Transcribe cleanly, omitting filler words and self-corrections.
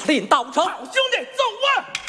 领导城。 好兄弟，走啊！